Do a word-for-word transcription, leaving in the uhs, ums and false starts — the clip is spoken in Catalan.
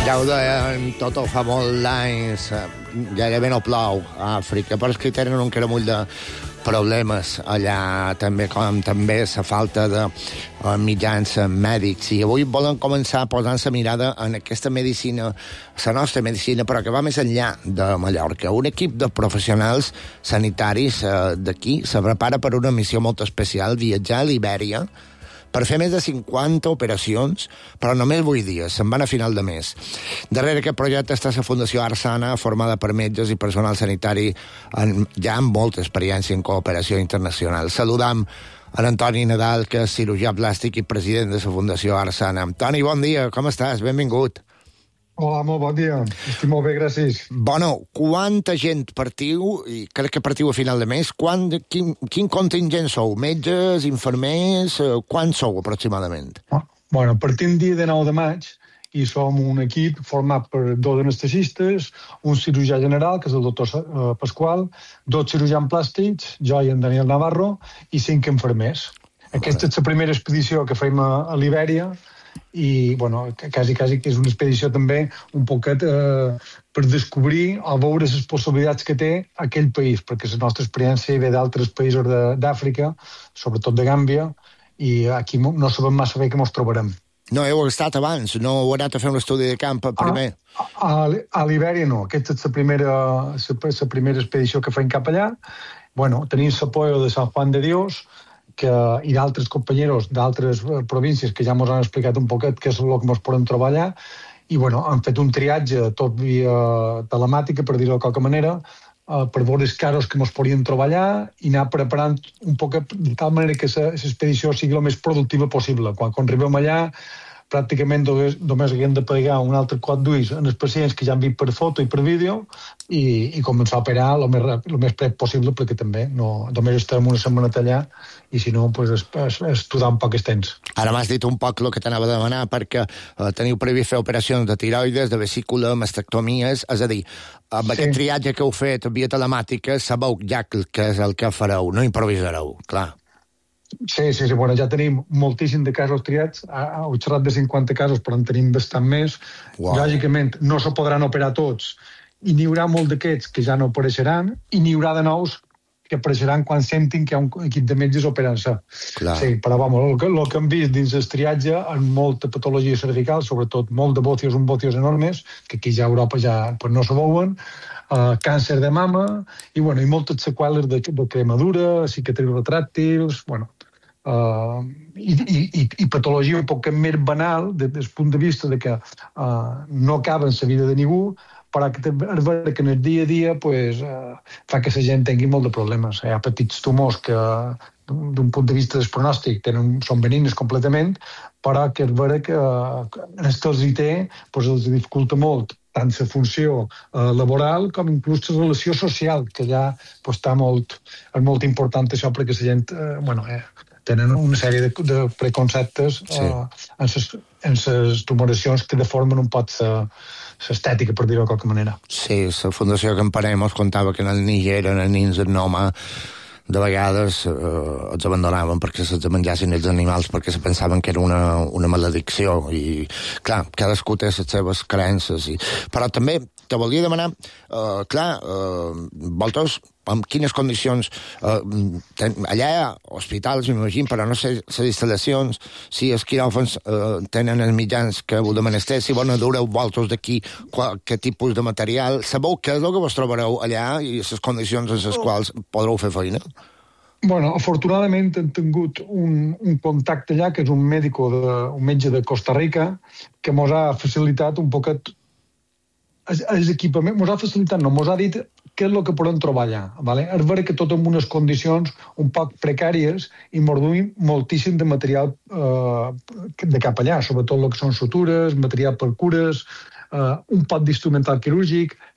Ja ho deien, tot ho fa molt d'anys, gairebé no plou a Àfrica, però és que tenen un caramull de problemes allà, també com també la falta de uh, mitjans mèdics. I avui volen començar posant-se mirada en aquesta medicina, la nostra medicina, però que va més enllà de Mallorca. Un equip de professionals sanitaris uh, d'aquí se prepara per una missió molt especial, viatjar a Libèria, per fer més de cinquanta operacions, però només vuit dies, se'n van a final de mes. Darrere aquest projecte està la Fundació Arsana, formada per metges i personal sanitari en, ja amb molta experiència en cooperació internacional. Saludam a Antoni Nadal, que és cirurgià plàstic i president de la Fundació Arsana. Antoni, bon dia, com estàs? Benvingut. Hola, molt bon dia. Estic molt bé, gràcies. Bueno, quanta gent partiu, i crec que partiu a final de mes, quant, quin, quin contingent sou? Metges, infermers, quants sou aproximadament? Bueno, partim dia de nou de maig i som un equip format per dos anestesistes, un cirurgià general, que és el doctor Pasqual, dos cirurgians plàstics, jo i en Daniel Navarro, i cinc infermers. Aquesta és la primera expedició que fem a, a Libèria, i, bueno, quasi, quasi que és una expedició també un poquet eh, per descobrir o veure les possibilitats que té aquell país, perquè la nostra experiència ve d'altres països d'Àfrica, sobretot de Gàmbia, i aquí no sabem massa bé que ens trobarem. No heu estat abans? No heu anat a fer un estudi de camp primer? A, a, a Libèria no. Aquesta és la primera, la, la primera expedició que fem cap allà. Bueno, tenim l'apoyo de Sant Juan de Dios, que, i d'altres companyeros d'altres províncies que ja ens han explicat un poquet què és el que ens podem trobar allà, i bueno, han fet un triatge tot via telemàtica, per dir-ho de qualque manera, uh, per veure els casos que ens podien trobar allà i anar preparant un poquet de tal manera que l'expedició sigui el més productiva possible. Quan, quan arribem allà, pràcticament només, només haguem de pegar un altre cot d'ulls en els pacients que ja han vist per foto i per vídeo i, i començar a operar el més, el més prep possible, perquè també no, només estem una setmana allà i si no, pues, es, es, estudar un poc temps. Ara m'has dit un poc el que t'anava a demanar, perquè eh, teniu previst fer operacions de tiroides, de vesícula, mastectomies, és a dir, amb sí. Aquest triatge que heu fet via telemàtica, sabeu ja que és el que fareu, no improvisareu, clar. Sí, sí, sí, bueno, ja tenim moltíssim de casos triats, heu xerrat de cinquanta casos, però en tenim bastant més. Wow. Lògicament, no se podran operar tots, i n'hi haurà molt d'aquests que ja no apareixeran, i n'hi haurà de nous que apareixeran quan sentin que hi ha un equip de metges operant-se. Sí, però vamos, el, que, el que hem vist dins el triatge, en molta patologia cervical, sobretot molt de bòtios, un bòtios enormes, que aquí ja a Europa ja pues, no se veuen, uh, càncer de mama, i, bueno, i moltes seqüeles de, de cremadura, cicatrius retràctils, bueno, Uh, i, i, i patologia un poc més banal des del punt de vista de que uh, no acaba en la vida de ningú, però que, és vera que en el dia a dia pues, uh, fa que la gent tingui molt de problemes. Hi ha petits tumors que d'un punt de vista del pronòstic tenen, són benignes completament, però que és vera que uh, en els que els hi té pues, els dificulta molt tant la funció uh, laboral com inclús la relació social, que ja pues, està molt, és molt important això perquè la gent, uh, bueno, eh, tenen una sèrie de, de preconceptes sí. uh, en les tumoracions que deformen un poc l'estètica, per dir-ho de qualque manera. Sí, la Fundació Camparem us contava que en el Níger, en el nins en Noma, de vegades eh, els abandonaven perquè se'ls menjassin els animals, perquè se pensaven que era una, una maledicció, i clar, cadascú té les seves creences, i... però també te volia demanar, eh, clar, eh, vosaltres en quines condicions eh, ten, allà hi ha hospitals, m'imagino, però no sé les instal·lacions, si els quiròfans eh, tenen els mitjans que heu de menester, si bona dureu vosaltres d'aquí qualque tipus de material, sabeu què és el que vos trobareu allà i les condicions en les quals podreu fer feina? Bueno, afortunadament hem tingut un, un contacte allà, que és un mèdico de, un metge de Costa Rica, que mos ha facilitat un poquet els equipaments, mos ha facilitat, no, mos ha dit què és el que podem trobar allà. Vale? És vera que tot en unes condicions un poc precàries i mos duim moltíssim de material eh, de cap allà, sobretot el que són sutures, material per cures, eh, un poc d'instrumental quirúrgic,